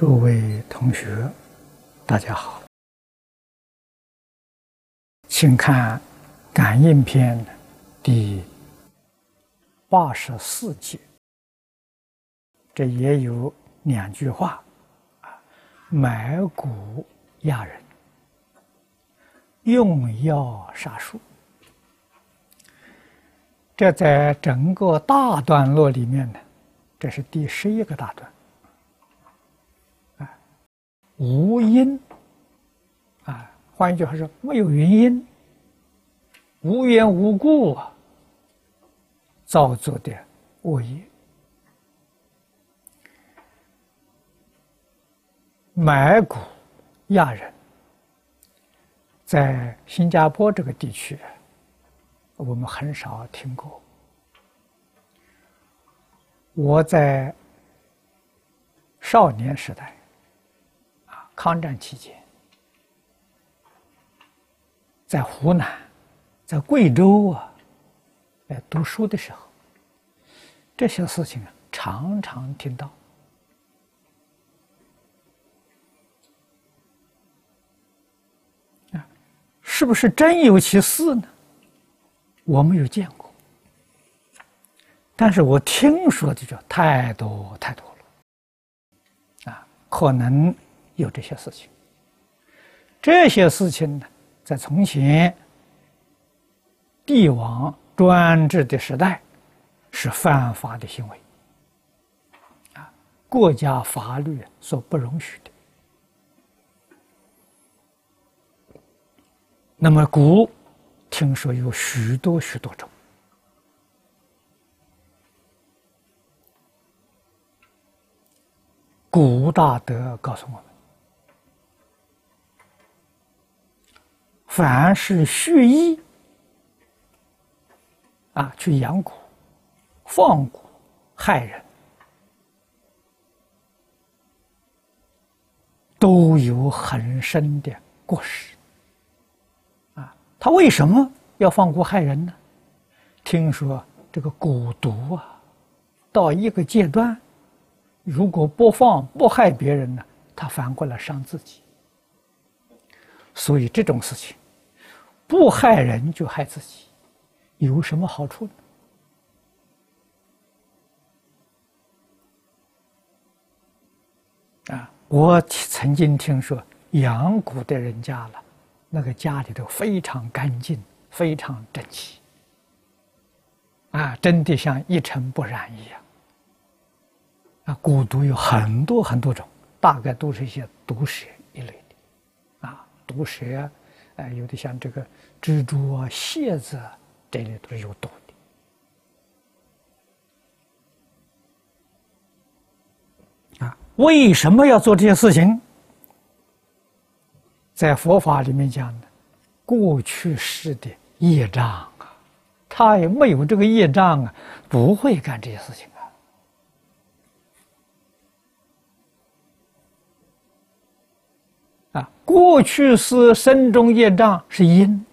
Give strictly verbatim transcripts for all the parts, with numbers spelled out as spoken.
诸位同学，大家好，请看《感应篇》第八十四节，这也有两句话啊：买谷压人，用药杀树。这在整个大段落里面呢，这是第十一个大段。啊，无因啊，换一句话说，没有原因，无缘无故啊，造作的恶业。买谷压人，在新加坡这个地区，我们很少听过。我在少年时代，啊，抗战期间，在湖南，在贵州啊，来读书的时候，这些事情啊，常常听到。啊，是不是真有其事呢？我没有见过，但是我听说的就太多太多了，啊，可能有这些事情。这些事情呢，在从前帝王专制的时代，是犯法的行为，啊，国家法律所不容许的。那么古听说有许多许多种，古大德告诉我们，凡是蓄意啊去养蛊、放蛊、害人，都有很深的过失。他为什么要放蛊害人呢？听说这个蛊毒啊，到一个阶段，如果不放不害别人呢，他反过来伤自己。所以这种事情，不害人就害自己，有什么好处呢？啊，我曾经听说养蛊的人家了，那个家里头非常干净，非常整齐，啊，真的像一尘不染一样。啊，蛊毒有很多很多种，大概都是一些毒蛇一类的，啊，毒蛇，呃，有的像这个蜘蛛啊、蝎子啊，这类都是有毒的。啊，为什么要做这些事情？在佛法里面讲的，过去世的业障啊，他也没有这个业障啊，不会干这些事情啊。啊，过去世身中业障是因，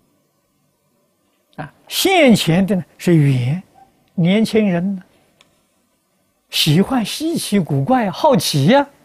啊，现前的呢是缘。年轻人呢，喜欢稀奇古怪，好奇呀、啊。